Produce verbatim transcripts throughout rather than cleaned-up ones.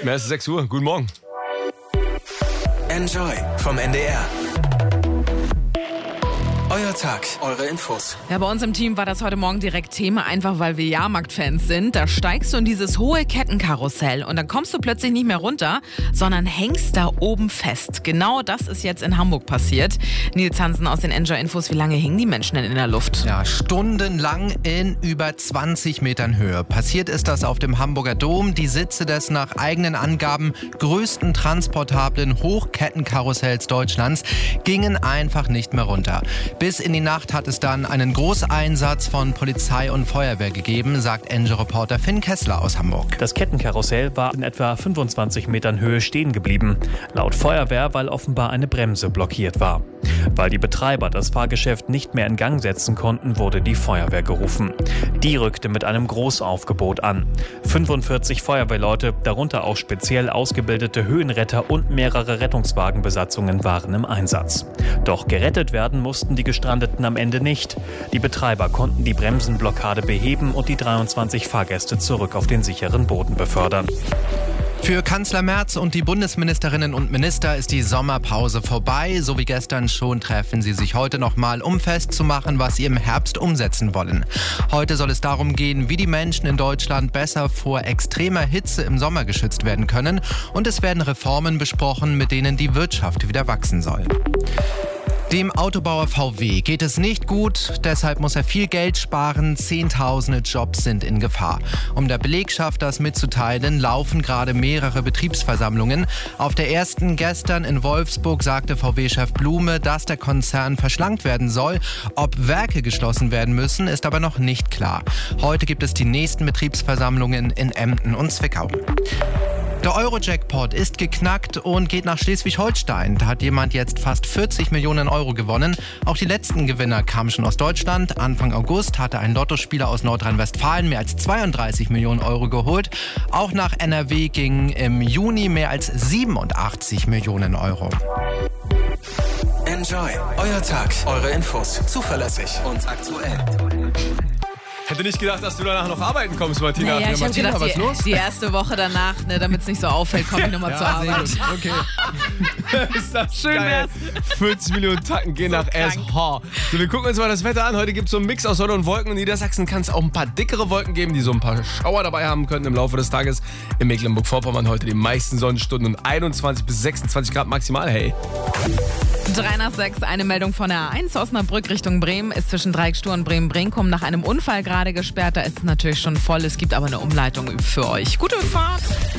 Minuten mehr, es ist sechs Uhr. Guten Morgen. Enjoy vom N D R. Euer Tag, eure Infos. Ja, bei uns im Team war das heute Morgen direkt Thema, einfach weil wir Jahrmarktfans sind. Da steigst du in dieses hohe Kettenkarussell und dann kommst du plötzlich nicht mehr runter, sondern hängst da oben fest. Genau das ist jetzt in Hamburg passiert. Nils Hansen aus den Enjoy-Infos, wie lange hingen die Menschen denn in der Luft? Ja, stundenlang in über zwanzig Metern Höhe. Passiert ist das auf dem Hamburger Dom. Die Sitze des nach eigenen Angaben größten transportablen Hochkettenkarussells Deutschlands gingen einfach nicht mehr runter. Bis in die Nacht hat es dann einen Großeinsatz von Polizei und Feuerwehr gegeben, sagt Enjoy-Reporter Finn Kessler aus Hamburg. Das Kettenkarussell war in etwa fünfundzwanzig Metern Höhe stehen geblieben. Laut Feuerwehr, weil offenbar eine Bremse blockiert war. Weil die Betreiber das Fahrgeschäft nicht mehr in Gang setzen konnten, wurde die Feuerwehr gerufen. Die rückte mit einem Großaufgebot an. fünfundvierzig Feuerwehrleute, darunter auch speziell ausgebildete Höhenretter und mehrere Rettungswagenbesatzungen waren im Einsatz. Doch gerettet werden mussten die Gestrandeten am Ende nicht. Die Betreiber konnten die Bremsenblockade beheben und die dreiundzwanzig Fahrgäste zurück auf den sicheren Boden befördern. Für Kanzler Merz und die Bundesministerinnen und Minister ist die Sommerpause vorbei. So wie gestern schon treffen sie sich heute nochmal, um festzumachen, was sie im Herbst umsetzen wollen. Heute soll es darum gehen, wie die Menschen in Deutschland besser vor extremer Hitze im Sommer geschützt werden können. Und es werden Reformen besprochen, mit denen die Wirtschaft wieder wachsen soll. Dem Autobauer V W geht es nicht gut, deshalb muss er viel Geld sparen. Zehntausende Jobs sind in Gefahr. Um der Belegschaft das mitzuteilen, laufen gerade mehrere Betriebsversammlungen. Auf der ersten gestern in Wolfsburg sagte V W-Chef Blume, dass der Konzern verschlankt werden soll. Ob Werke geschlossen werden müssen, ist aber noch nicht klar. Heute gibt es die nächsten Betriebsversammlungen in Emden und Zwickau. Der Euro-Jackpot ist geknackt und geht nach Schleswig-Holstein. Da hat jemand jetzt fast vierzig Millionen Euro gewonnen. Auch die letzten Gewinner kamen schon aus Deutschland. Anfang August hatte ein Lottospieler aus Nordrhein-Westfalen mehr als zweiunddreißig Millionen Euro geholt. Auch nach N R W gingen im Juni mehr als siebenundachtzig Millionen Euro. Enjoy, euer Tag, eure Infos, zuverlässig und aktuell. Hätte nicht gedacht, dass du danach noch arbeiten kommst, Martina. Naja, ja, ich Martina, habe gedacht, was los? die, die erste Woche danach, ne, damit es nicht so auffällt, komme ich nochmal Ja, zur Arbeit. sehr gut. Okay. Ist das Schön geil. wär's. vierzig Millionen Tacken gehen So nach krank. S H. So, wir gucken uns mal das Wetter an. Heute gibt es so einen Mix aus Sonne und Wolken. In Niedersachsen kann es auch ein paar dickere Wolken geben, die so ein paar Schauer dabei haben könnten im Laufe des Tages. In Mecklenburg-Vorpommern heute die meisten Sonnenstunden und einundzwanzig bis sechsundzwanzig Grad maximal. Hey. drei nach sechs, eine Meldung von der A eins Osnabrück Richtung Bremen ist zwischen Dreieckstur und Bremen-Brinkum nach einem Unfall gerade gesperrt. Da ist es natürlich schon voll. Es gibt aber eine Umleitung für euch. Gute Fahrt.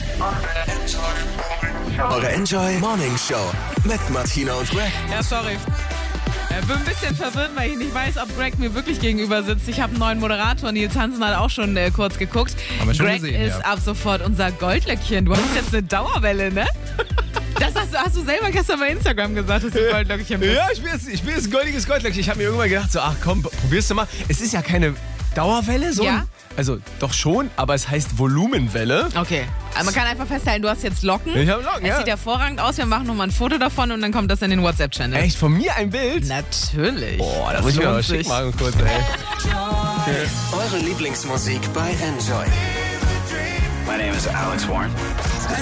Eure Enjoy Morning Show mit Martina und Greg. Ja, sorry. Ich bin ein bisschen verwirrt, weil ich nicht weiß, ob Greg mir wirklich gegenüber sitzt. Ich habe einen neuen Moderator. Nils Hansen hat auch schon äh, kurz geguckt. Haben wir schon Greg gesehen, ist ja. ab sofort unser Goldlöckchen. Du hast jetzt eine Dauerwelle, ne? Das hast du, hast du selber gestern bei Instagram gesagt, dass du Goldlöckchen bist. Ja, ich bin jetzt, ich bin jetzt ein goldiges Goldlöckchen. Ich habe mir irgendwann gedacht, so, ach komm, probierst du mal. Es ist ja keine Dauerwelle, so. Ja? Also doch schon, aber es heißt Volumenwelle. Okay, also man kann einfach festhalten, du hast jetzt Locken. Ich habe Locken, Es ja. sieht hervorragend aus. Wir machen nochmal ein Foto davon und dann kommt das in den WhatsApp-Channel. Echt, von mir ein Bild? Natürlich. Boah, das muss ich mir aber lohnt schick sich. machen kurz, ey. Eure Lieblingsmusik bei Enjoy. My name is Alex Warren.